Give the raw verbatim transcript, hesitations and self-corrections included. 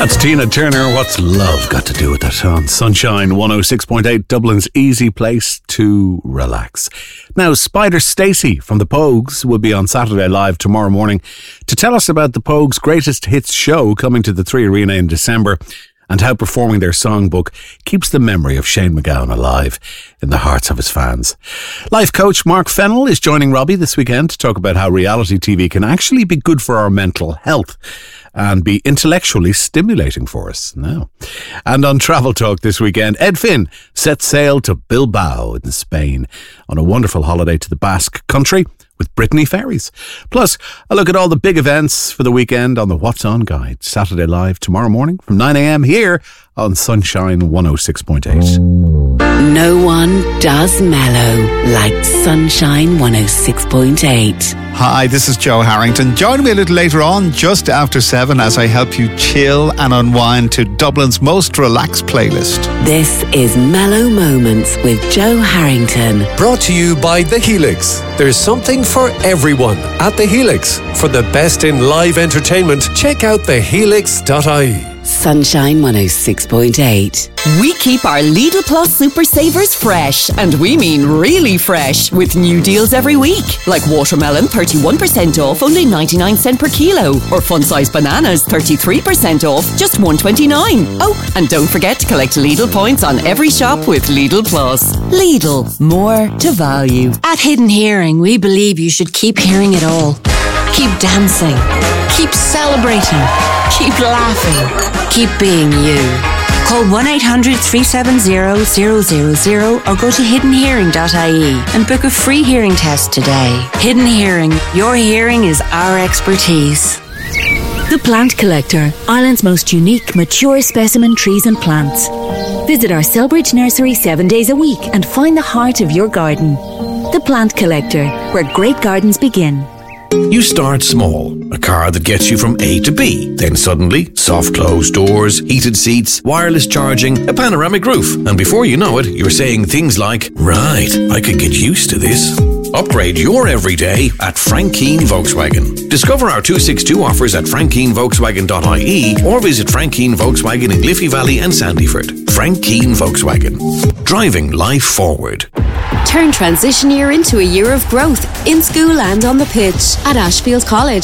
That's Tina Turner. What's love got to do with it? On Sunshine one oh six point eight, Dublin's easy place to relax. Now, Spider Stacey from the Pogues will be on Saturday Live tomorrow morning to tell us about the Pogues' greatest hits show coming to the Three Arena in December, and how performing their songbook keeps the memory of Shane MacGowan alive in the hearts of his fans. Life coach Mark Fennell is joining Robbie this weekend to talk about how reality T V can actually be good for our mental health and be intellectually stimulating for us now. And on Travel Talk this weekend, Ed Finn sets sail to Bilbao in Spain on a wonderful holiday to the Basque country with Brittany Ferries. Plus, a look at all the big events for the weekend on the What's On Guide. Saturday Live tomorrow morning from nine a.m. here on Sunshine one oh six point eight. No one does mellow like Sunshine one oh six point eight. Hi, this is Joe Harrington. Join me a little later on, just after seven, as I help you chill and unwind to Dublin's most relaxed playlist. This is Mellow Moments with Joe Harrington. Brought to you by The Helix. There's something for everyone at The Helix. For the best in live entertainment, check out the helix dot I E. Sunshine one oh six point eight. We keep our Lidl Plus Super Savers fresh, and we mean really fresh, with new deals every week. Like watermelon, thirty-one percent off, only ninety-nine cents per kilo. Or fun-sized bananas, thirty-three percent off, just one twenty-nine. Oh, and don't forget to collect Lidl points on every shop with Lidl Plus. Lidl, more to value. At Hidden Hearing, we believe you should keep hearing it all. Keep dancing. Keep celebrating. Keep laughing. Keep being you. Call one eight hundred three seven zero zero zero zero or go to hidden hearing dot I E and book a free hearing test today. Hidden Hearing. Your hearing is our expertise. The Plant Collector, Ireland's most unique, mature specimen trees and plants. Visit our Selbridge nursery seven days a week and find the heart of your garden. The Plant Collector, where great gardens begin. You start small, a car that gets you from A to B. Then suddenly, soft closed doors, heated seats, wireless charging, a panoramic roof. And before you know it, you're saying things like, right, I could get used to this. Upgrade your everyday at Frank Keane Volkswagen. Discover our two sixty-two offers at frank keane volkswagen dot I E or visit Frank Keane Volkswagen in Liffey Valley and Sandyford. Frank Keane Volkswagen. Driving life forward. Turn transition year into a year of growth in school and on the pitch. At Ashfield College,